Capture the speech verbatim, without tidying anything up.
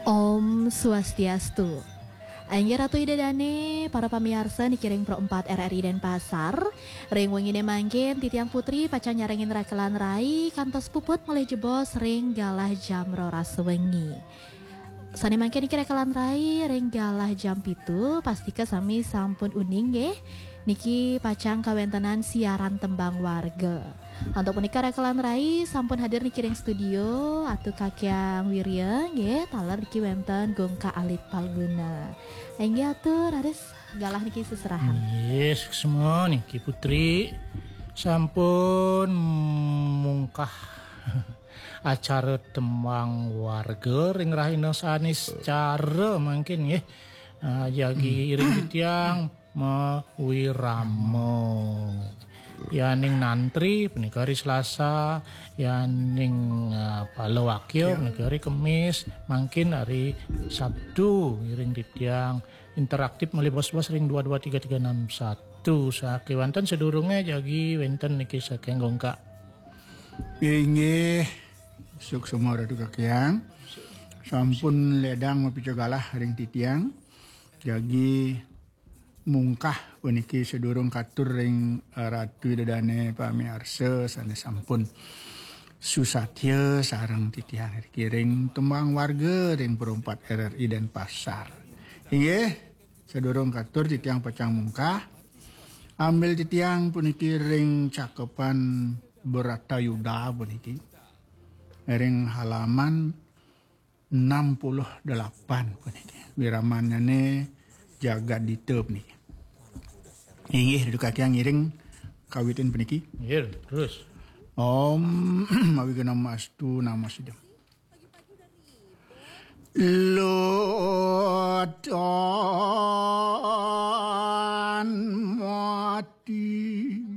Om Swastiastu. Anjir Ratu Idadane, para pamiarsa dikiring pro empat R R I Denpasar. Ring wengine mangkin titiang putri paca nyarengin rakelan rai kantos puput mulai jebos ring galah jam roras wengi. Sani mangkin iki rakelan rai ring galah jam pitu pasti sami sampun uning nggih. Niki pacang kawentenan siaran tembang warga. Untuk menikah rekalan rai sampun hadir niki ring studio atuh kakyang Wirya nggih taler niki wenten Gongka Alit Palguna. Enggih atuh raris galah niki seserahan. Yes, semua niki putri sampun mungkah acara tembang warga ring rahina sanis cara mungkin nggih. Uh, jagi iring titiang mawiramo yaning nantri penikari Selasa yaning uh, palawakyo penikari Kemis mungkin hari Sabtu iring titiang interaktif meli bos-bos ring dua dua tiga tiga enam satu sake wonten sedurunge jagi wenten niki saking Gongka inggih suk semua ratu kakyang sampun ledang mapico galah ring titiang jagi mungkah puniki sedurung katur ring Ratu Idadane pamiarsa sanes sampun susatya sareng titiang kiring tembang warga ring perempat R R I Denpasar. Inggih sedurung katur titiang pacang mungkah ambil titiang puniki ring cakepan Bratayuda puniki ring halaman enam puluh delapan puniki wiramanane jaga diteup nih. Inggih duduk kaki yang ngiring kawitin puniki. Iya, terus. Om mawi nama astu nama sidem. Lodon mati